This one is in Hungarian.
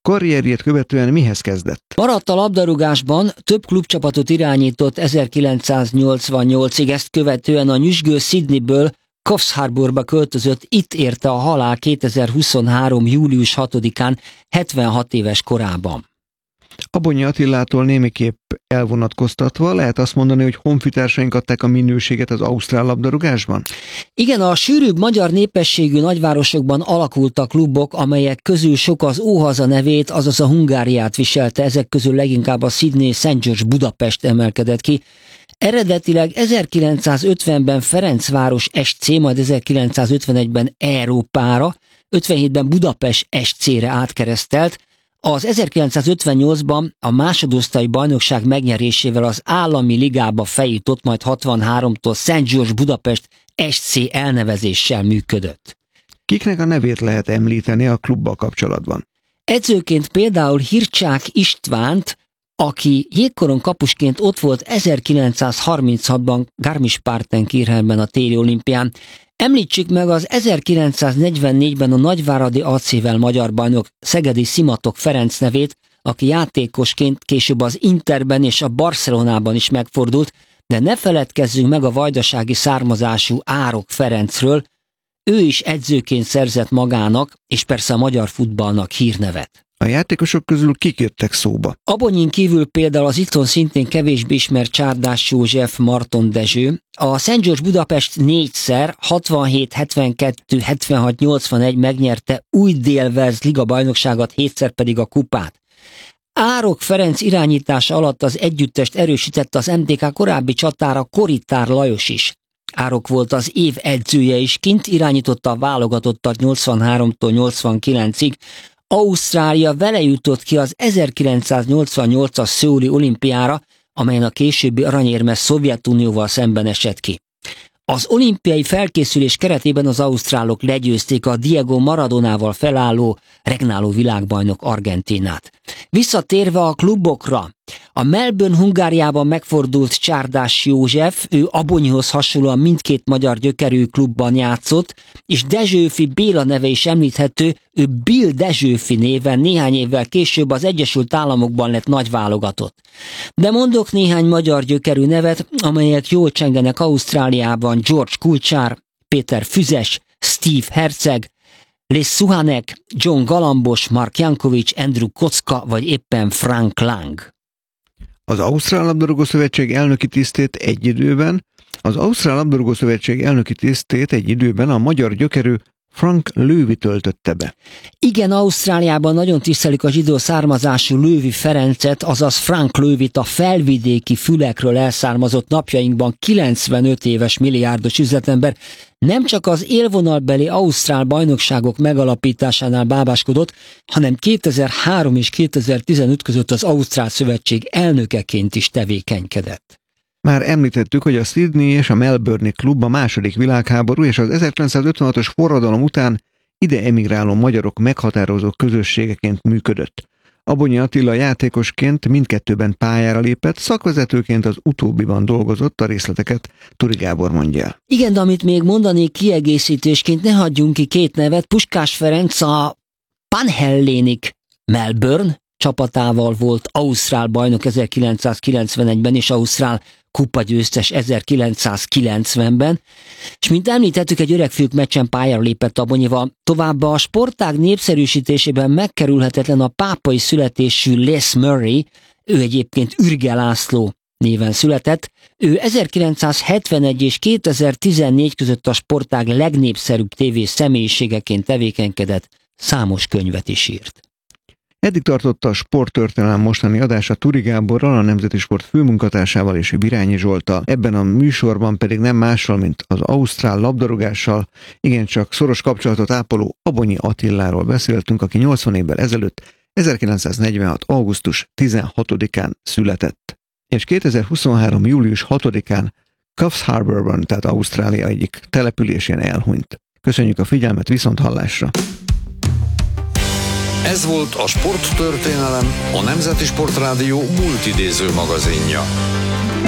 Karrierjét követően mihez kezdett? Maradt a labdarúgásban, több klubcsapatot irányított 1988-ig, ezt követően a nyüzsgő Sydneyből Coffs Harbourba költözött, itt érte a halál 2023. július 6-án, 76 éves korában. Abonyi Attilától némiképp elvonatkoztatva lehet azt mondani, hogy honfitársaink adták a minőséget az ausztrál labdarúgásban? Igen, a sűrűbb magyar népességű nagyvárosokban alakultak klubok, amelyek közül sok az Óhaza nevét, azaz a Hungáriát viselte, ezek közül leginkább a Sydney St. George Budapest emelkedett ki. Eredetileg 1950-ben Ferencváros SC, majd 1951-ben Európára, 57-ben Budapest SC-re átkeresztelt. Az 1958-ban a másodosztályú bajnokság megnyerésével az állami ligába feljutott, majd 63-tól St. George Budapest SC elnevezéssel működött. Kiknek a nevét lehet említeni a klubbal kapcsolatban? Edzőként például Hircsák Istvánt, aki jégkoron kapusként ott volt 1936-ban Garmisch-Partenkirchenben a téli olimpián. Említsük meg az 1944-ben a nagyváradi AC-vel magyar bajnok Szegedi Szimatok Ferenc nevét, aki játékosként később az Interben és a Barcelonában is megfordult, de ne feledkezzünk meg a vajdasági származású Árok Ferencről, ő is edzőként szerzett magának, és persze a magyar futballnak hírnevet. A játékosok közül kik jöttek szóba? Abonyin kívül például az itthon szintén kevésbé ismert Csárdás József, Marton Dezső. A St. George Budapest 4-szer, 67, 72, 76, 81 megnyerte új Dél-Wales liga bajnokságot, 7-szer pedig a kupát. Árok Ferenc irányítása alatt az együttest erősítette az MTK korábbi csatára Koritár Lajos is. Árok volt az év edzője is, kint irányította a válogatottat 83-tól 89-ig, Ausztrália vele jutott ki az 1988-as szöuli olimpiára, amelyen a későbbi aranyérmes Szovjetunióval szemben esett ki. Az olimpiai felkészülés keretében az ausztrálok legyőzték a Diego Maradonával felálló, regnáló világbajnok Argentínát. Visszatérve a klubokra, a Melbourne Hungáriában megfordult Csárdás József, ő Abonyihoz hasonlóan mindkét magyar gyökerű klubban játszott, és Dezsőfi Béla neve is említhető, ő Bill Dezsőfi néven néhány évvel később az Egyesült Államokban lett nagyválogatott. De mondok néhány magyar gyökerű nevet, amelyek jól csengenek Ausztráliában: George Kulcsár, Péter Füzes, Steve Herceg, Les Suhanek, John Galambos, Mark Jankovics, Andrew Kocka vagy éppen Frank Lang. Az Ausztrál Labdarúgó Szövetség elnöki tisztét egy időben a magyar gyökerű Frank Löwy töltötte be. Igen, Ausztráliában nagyon tisztelik a zsidó származású Löwy Ferencet, azaz Frank Löwyt, a felvidéki fülekről elszármazott, napjainkban 95 éves milliárdos üzletember. Nem csak az élvonalbeli ausztrál bajnokságok megalapításánál bábáskodott, hanem 2003 és 2015 között az Ausztrál Szövetség elnökeként is tevékenykedett. Már említettük, hogy a Sydney és a Melbourne-i klub a második világháború és az 1956-os forradalom után ide emigráló magyarok meghatározó közösségeként működött. Abonyi Attila játékosként mindkettőben pályára lépett, szakvezetőként az utóbbiban dolgozott, a részleteket Turi Gábor mondja el. Igen, de amit még mondanék kiegészítésként, ne hagyjunk ki két nevet. Puskás Ferenc a Panhellenic Melbourne csapatával volt ausztrál bajnok 1991-ben és ausztrál kupagyőztes 1990-ben, és mint említettük, egy öregfiúk meccsen pályára lépett Abonyival. Továbbá a sportág népszerűsítésében megkerülhetetlen a pápai születésű Les Murray, ő egyébként Ürge László néven született. Ő 1971 és 2014 között a sportág legnépszerűbb tévés személyiségeként tevékenykedett, számos könyvet is írt. Eddig tartotta a Sporttörténelem mostani adása Turi Gáborral, a Nemzeti Sport főmunkatársával és Virányi Zsolttal. Ebben a műsorban pedig nem mással, mint az ausztrál labdarúgással igencsak szoros kapcsolatot ápoló Abonyi Attiláról beszéltünk, aki 80 évvel ezelőtt, 1946. augusztus 16-án született. És 2023. július 6-án Coffs Harbourban, tehát Ausztrália egyik településén elhunyt. Köszönjük a figyelmet, viszonthallásra! Ez volt a Sporttörténelem, a Nemzeti Sportrádió multidéző magazinja.